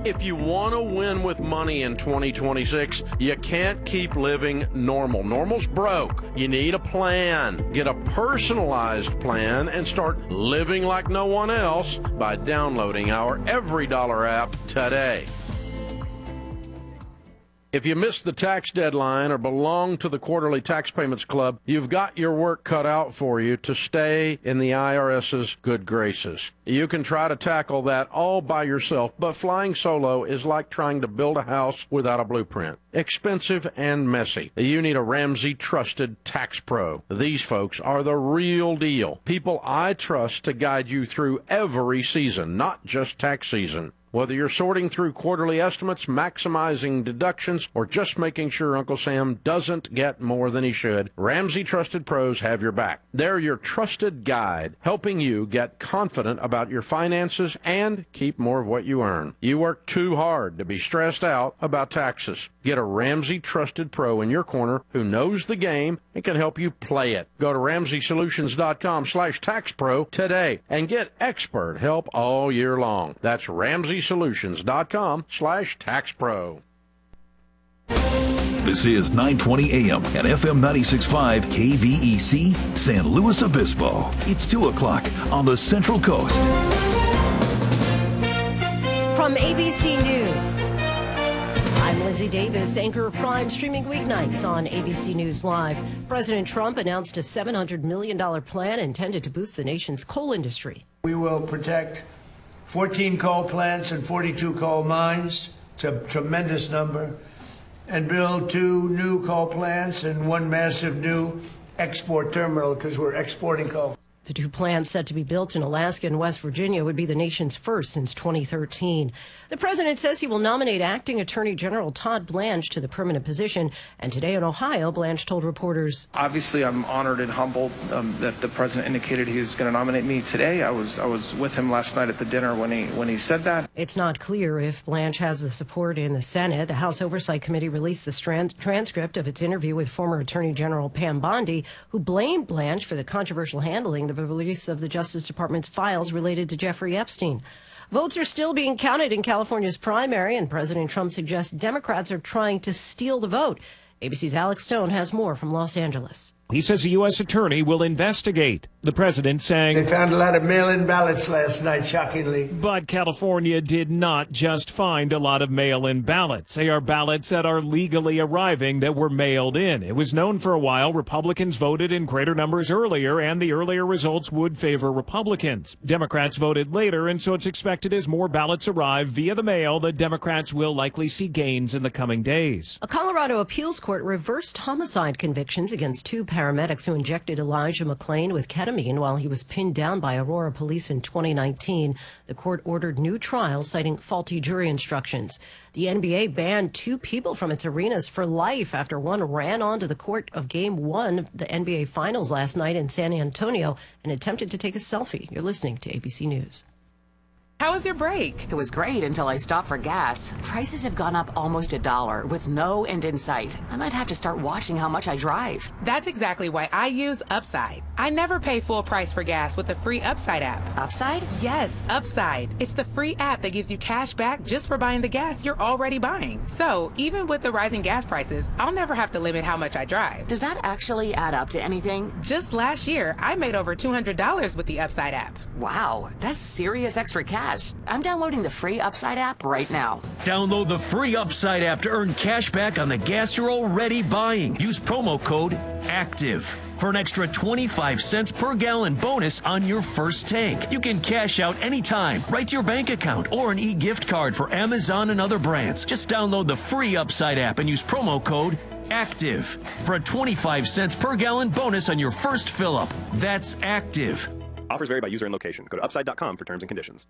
If you want to win with money in 2026, you can't keep living normal. Normal's broke. You need a plan. Get a personalized plan and start living like no one else by downloading our Every Dollar app today. If you missed the tax deadline or belong to the Quarterly Tax Payments Club, you've got your work cut out for you to stay in the IRS's good graces. You can try to tackle that all by yourself, but flying solo is like trying to build a house without a blueprint. Expensive and messy. You need a Ramsey Trusted Tax Pro. These folks are the real deal. People I trust to guide you through every season, not just tax season. Whether you're sorting through quarterly estimates, maximizing deductions, or just making sure Uncle Sam doesn't get more than he should, Ramsey Trusted Pros have your back. They're your trusted guide, helping you get confident about your finances and keep more of what you earn. You work too hard to be stressed out about taxes. Get a Ramsey Trusted Pro in your corner who knows the game and can help you play it. Go to RamseySolutions.com/taxpro today and get expert help all year long. That's RamseySolutions.com/taxpro. This is 920 AM and FM 96.5 KVEC San Luis Obispo. It's 2 o'clock on the Central Coast. From ABC News, I'm Lindsay Davis, anchor of Prime, streaming weeknights on ABC News Live. President Trump announced a $700 million plan intended to boost the nation's coal industry. We will protect 14 coal plants and 42 coal mines. It's a tremendous number. And build 2 new coal plants and 1 massive new export terminal because we're exporting coal. The 2 plants set to be built in Alaska and West Virginia would be the nation's first since 2013. The president says he will nominate acting Attorney General Todd Blanche to the permanent position. And today in Ohio, Blanche told reporters, "Obviously, I'm honored and humbled that the president indicated he was going to nominate me today. I was with him last night at the dinner when he said that." It's not clear if Blanche has the support in the Senate. The House Oversight Committee released the transcript of its interview with former Attorney General Pam Bondi, who blamed Blanche for the controversial handling of the release of the Justice Department's files related to Jeffrey Epstein. Votes are still being counted in California's primary, and President Trump suggests Democrats are trying to steal the vote. ABC's Alex Stone has more from Los Angeles. He says a U.S. attorney will investigate. The president saying They found a lot of mail-in ballots last night, shockingly. But California did not just find a lot of mail-in ballots. They are ballots that are legally arriving that were mailed in. It was known for a while Republicans voted in greater numbers earlier, and the earlier results would favor Republicans. Democrats voted later, and so it's expected as more ballots arrive via the mail that Democrats will likely see gains in the coming days. A Colorado appeals court reversed homicide convictions against 2 paramedics who injected Elijah McClain with ketamine while he was pinned down by Aurora police in 2019. The court ordered new trials, citing faulty jury instructions. The NBA banned 2 people from its arenas for life after one ran onto the court of Game 1 of the NBA Finals last night in San Antonio and attempted to take a selfie. You're listening to ABC News. How was your break? It was great until I stopped for gas. Prices have gone up almost $1 with no end in sight. I might have to start watching how much I drive. That's exactly why I use Upside. I never pay full price for gas with the free Upside app. Upside? Yes, Upside. It's the free app that gives you cash back just for buying the gas you're already buying. So even with the rising gas prices, I'll never have to limit how much I drive. Does that actually add up to anything? Just last year, I made over $200 with the Upside app. Wow, that's serious extra cash. I'm downloading the free Upside app right now. Download the free Upside app to earn cash back on the gas you're already buying. Use promo code ACTIVE for an extra 25 cents per gallon bonus on your first tank. You can cash out anytime, right to your bank account, or an e-gift card for Amazon and other brands. Just download the free Upside app and use promo code ACTIVE for a 25 cents per gallon bonus on your first fill-up. That's ACTIVE. Offers vary by user and location. Go to upside.com for terms and conditions.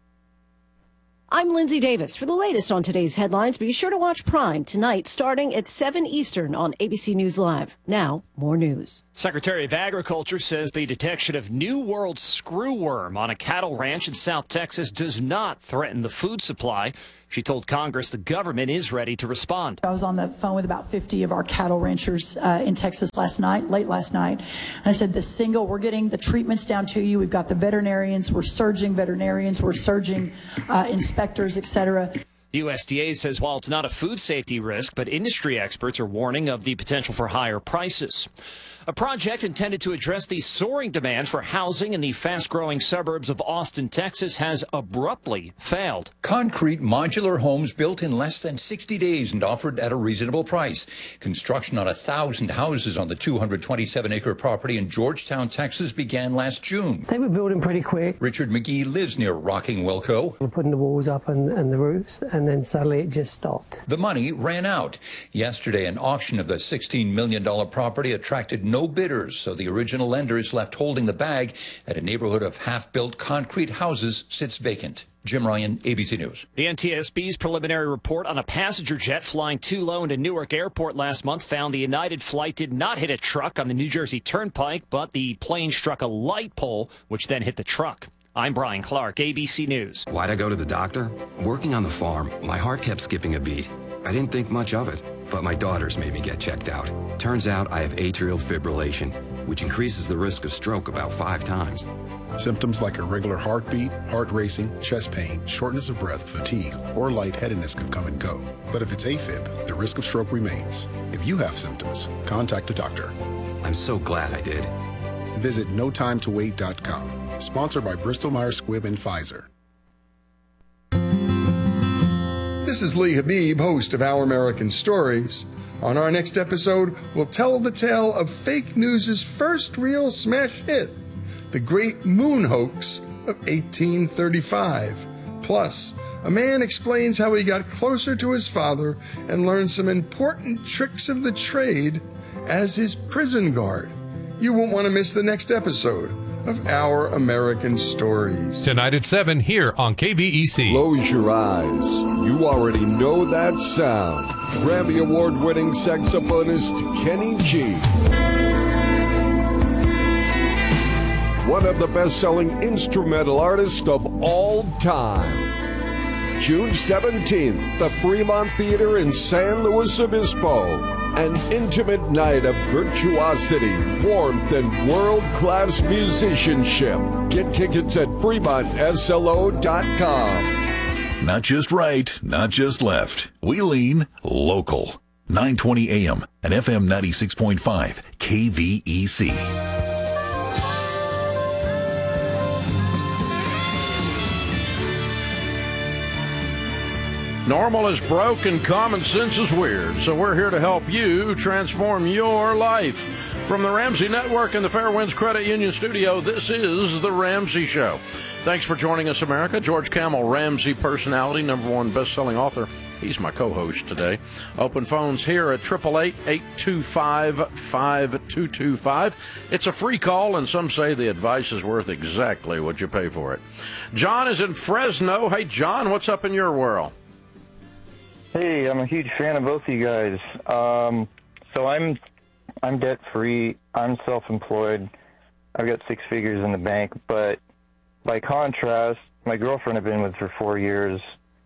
I'm Lindsay Davis. For the latest on today's headlines, be sure to watch Prime tonight starting at 7 Eastern on ABC News Live. Now, more news. Secretary of Agriculture says the detection of New World screwworm on a cattle ranch in South Texas does not threaten the food supply. She told Congress the government is ready to respond. I was on the phone with about 50 of our cattle ranchers in Texas late last night. And I said, we're getting the treatments down to you. We've got the veterinarians. We're surging inspectors, et cetera. The USDA says while it's not a food safety risk, but industry experts are warning of the potential for higher prices. A project intended to address the soaring demand for housing in the fast-growing suburbs of Austin, Texas, has abruptly failed. Concrete modular homes built in less than 60 days and offered at a reasonable price. Construction on 1,000 houses on the 227-acre property in Georgetown, Texas, began last June. They were building pretty quick. Richard McGee lives near Rocking Wilco. We're putting the walls up and the roofs, and then suddenly it just stopped. The money ran out. Yesterday, an auction of the $16 million property attracted no bidders, so the original lender is left holding the bag at a neighborhood of half-built concrete houses sits vacant. Jim Ryan, ABC News. The NTSB's preliminary report on a passenger jet flying too low into Newark Airport last month found the United flight did not hit a truck on the New Jersey Turnpike, but the plane struck a light pole, which then hit the truck. I'm Brian Clark, ABC News. Why'd I go to the doctor? Working on the farm, my heart kept skipping a beat. I didn't think much of it, but my daughters made me get checked out. Turns out I have atrial fibrillation, which increases the risk of stroke about 5 times. Symptoms like irregular heartbeat, heart racing, chest pain, shortness of breath, fatigue, or lightheadedness can come and go. But if it's AFib, the risk of stroke remains. If you have symptoms, contact a doctor. I'm so glad I did. Visit notimetowait.com. Sponsored by Bristol Myers Squibb and Pfizer. This is Lee Habib, host of Our American Stories. On our next episode, we'll tell the tale of fake news' first real smash hit, the Great Moon Hoax of 1835. Plus, a man explains how he got closer to his father and learned some important tricks of the trade as his prison guard. You won't want to miss the next episode of Our American Stories. Tonight at 7 here on KVEC. Close your eyes. You already know that sound. Grammy Award-winning saxophonist Kenny G. One of the best-selling instrumental artists of all time. June 17th, the Fremont Theater in San Luis Obispo. An intimate night of virtuosity, warmth, and world-class musicianship. Get tickets at FremontSLO.com. Not just right, not just left. We lean local. 920 AM and FM 96.5 KVEC. Normal is broke and common sense is weird, so we're here to help you transform your life. From the Ramsey Network and the Fairwinds Credit Union Studio, this is The Ramsey Show. Thanks for joining us, America. George Kamel, Ramsey personality, #1 best-selling author. He's my co-host today. Open phones here at 888-825-5225. It's a free call, and some say the advice is worth exactly what you pay for it. John is in Fresno. Hey, John, what's up in your world? Hey, I'm a huge fan of both of you guys. So I'm debt-free. I'm self-employed. I've got 6 figures in the bank. But by contrast, my girlfriend I've been with for 4 years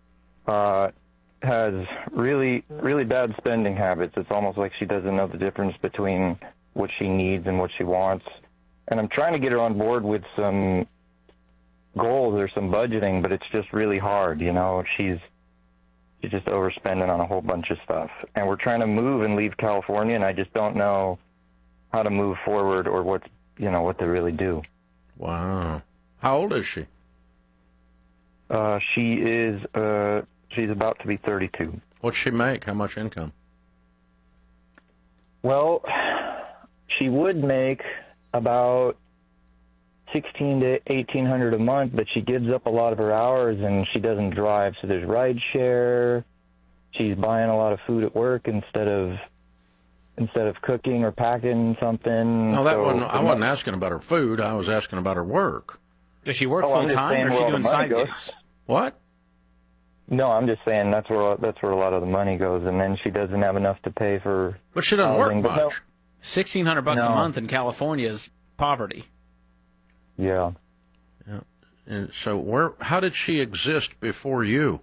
has really, really bad spending habits. It's almost like she doesn't know the difference between what she needs and what she wants. And I'm trying to get her on board with some goals or some budgeting, but it's just really hard. You know, she's just overspending on a whole bunch of stuff. And we're trying to move and leave California, and I just don't know how to move forward or what to really do. Wow. How old is she? She's about to be 32. What's she make? How much income? Well, she would make about $1,600 to $1,800 a month, but she gives up a lot of her hours and she doesn't drive. So there's ride share. She's buying a lot of food at work instead of cooking or packing something. No, I wasn't asking about her food. I was asking about her work. Does she work full time, or is she doing side gigs? What? No, I'm just saying that's where a lot of the money goes, and then she doesn't have enough to pay for. But she doesn't work much. No. $1,600 a month in California is poverty. Yeah. And so, how did she exist before you?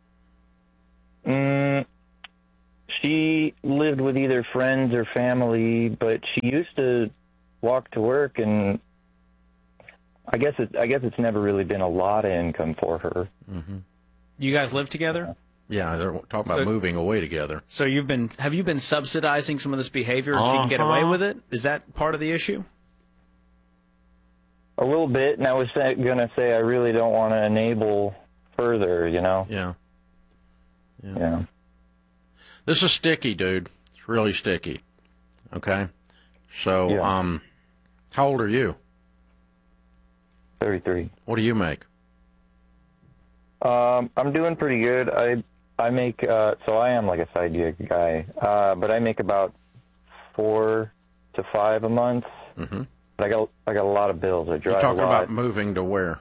She lived with either friends or family, but she used to walk to work, and I guess it's never really been a lot of income for her. Mm-hmm. You guys live together? Yeah, they're talking about moving away together. So have you been subsidizing some of this behavior and she can get away with it? Is that part of the issue? A little bit, and I was going to say I really don't want to enable further, you know? Yeah. This is sticky, dude. It's really sticky. Okay? So, how old are you? 33. What do you make? I'm doing pretty good. I make, so I am like a side gig guy, but I make about 4 to 5 a month. Mm-hmm. I got a lot of bills. I drive You're talking a lot. about moving to where?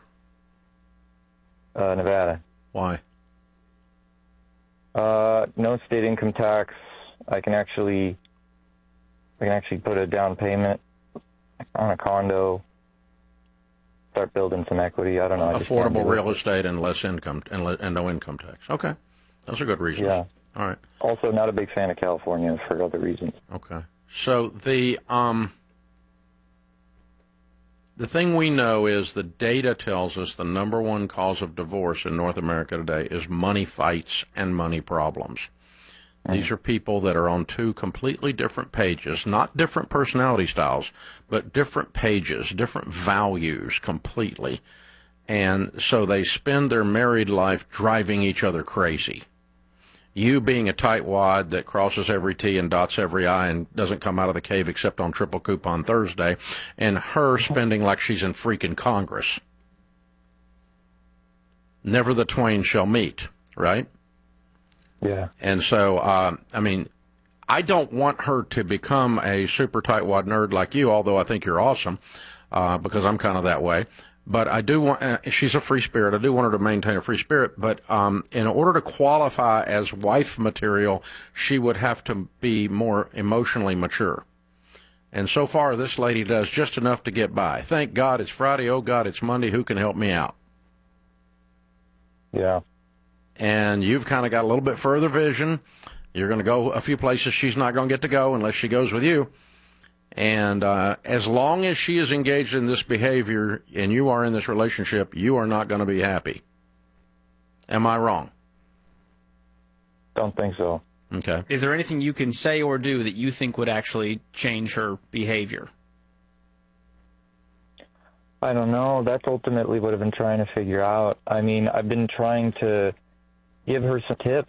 Nevada. Why? No state income tax. I can actually put a down payment on a condo. Start building some equity. I don't know. Affordable real estate and less income and no income tax. Okay, those are good reasons. Yeah. All right. Also, not a big fan of California for other reasons. Okay. So the thing we know is the data tells us the number one cause of divorce in North America today is money fights and money problems. These are people that are on two completely different pages, not different personality styles, but different pages, different values completely. And so they spend their married life driving each other crazy. You being a tightwad that crosses every T and dots every I and doesn't come out of the cave except on triple coupon Thursday, and her spending like she's in freaking Congress. Never the twain shall meet, right? Yeah. And so, I mean, I don't want her to become a super tightwad nerd like you, although I think you're awesome, because I'm kind of that way. But I do want, she's a free spirit. I do want her to maintain a free spirit. But in order to qualify as wife material, she would have to be more emotionally mature. And so far, this lady does just enough to get by. Thank God it's Friday. Oh, God, it's Monday. Who can help me out? Yeah. And you've kind of got a little bit further vision. You're going to go a few places she's not going to get to go unless she goes with you. And as long as she is engaged in this behavior and you are in this relationship, you are not going to be happy. Am I wrong? Don't think so. Okay. Is there anything you can say or do that you think would actually change her behavior? I don't know. That's ultimately what I've been trying to figure out. I mean, I've been trying to give her some tips,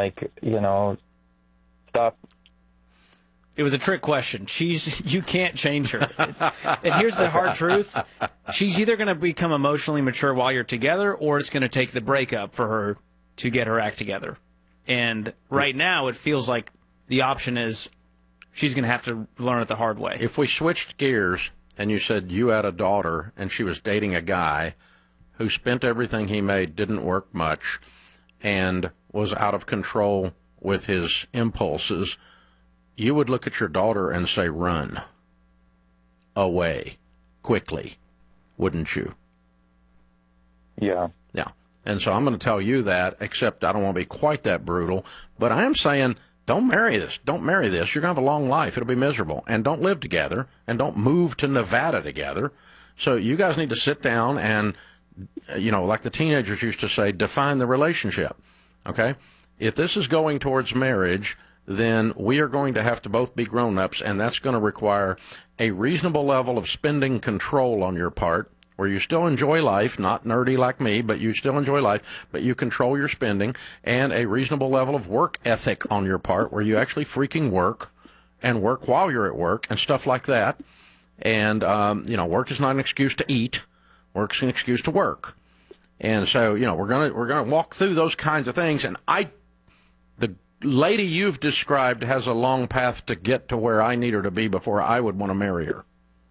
stop. It was a trick question. You can't change her. And here's the hard truth. She's either going to become emotionally mature while you're together, or it's going to take the breakup for her to get her act together. And right now, it feels like the option is she's going to have to learn it the hard way. If we switched gears and you said you had a daughter and she was dating a guy who spent everything he made, didn't work much, and was out of control with his impulses, you would look at your daughter and say, run away quickly, wouldn't you? Yeah. Yeah. And so I'm going to tell you that, except I don't want to be quite that brutal, but I am saying, don't marry this. Don't marry this. You're going to have a long life. It'll be miserable. And don't live together, and don't move to Nevada together. So you guys need to sit down and, like the teenagers used to say, define the relationship. Okay? If this is going towards marriage, then we are going to have to both be grown-ups, and that's going to require a reasonable level of spending control on your part, where you still enjoy life, not nerdy like me, but you still enjoy life, but you control your spending, and a reasonable level of work ethic on your part, where you actually freaking work, and work while you're at work, and stuff like that. And, work is not an excuse to eat. Work's an excuse to work. And so, we're gonna walk through those kinds of things, and the lady you've described has a long path to get to where I need her to be before I would want to marry her.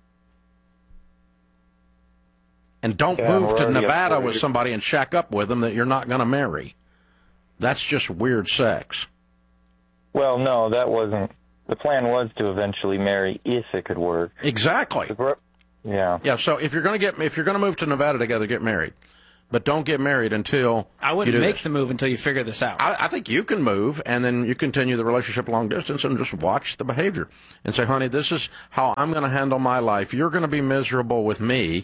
And don't move to Nevada with somebody and shack up with them that you're not going to marry. That's just weird sex. Well, no, that wasn't. The plan was to eventually marry if it could work. Exactly. Yeah. Yeah. So if you're going to move to Nevada together, get married. But don't get married until I wouldn't make the move until you figure this out. I think you can move, and then you continue the relationship long distance and just watch the behavior and say, honey, this is how I'm going to handle my life. You're going to be miserable with me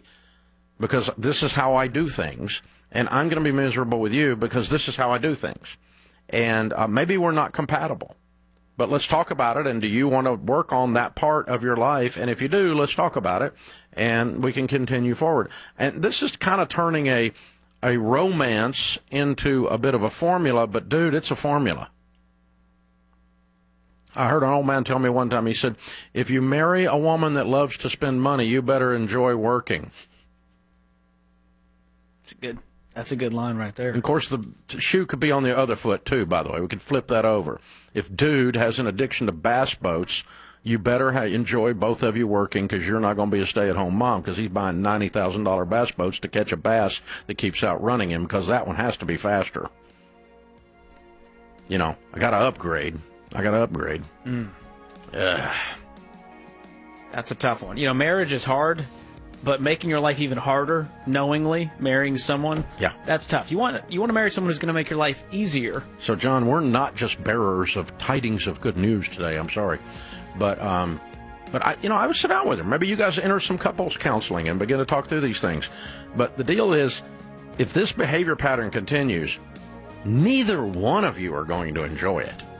because this is how I do things, and I'm going to be miserable with you because this is how I do things. and maybe we're not compatible. But let's talk about it, and do you want to work on that part of your life? And if you do, let's talk about it, and we can continue forward. And this is kind of turning a romance into a bit of a formula, but, dude, it's a formula. I heard an old man tell me one time, he said, if you marry a woman that loves to spend money, you better enjoy working. That's a good line right there. And of course, the shoe could be on the other foot, too, by the way. We could flip that over. If dude has an addiction to bass boats, you better enjoy both of you working, because you're not going to be a stay-at-home mom, because he's buying $90,000 bass boats to catch a bass that keeps outrunning him, because that one has to be faster. You know, I got to upgrade. That's a tough one. You know, marriage is hard, but making your life even harder, knowingly marrying someone, that's tough. You want to marry someone who's going to make your life easier. So, John, we're not just bearers of tidings of good news today. I'm sorry, but I would sit down with her. Maybe you guys enter some couples counseling and begin to talk through these things. But the deal is, if this behavior pattern continues, neither one of you are going to enjoy it.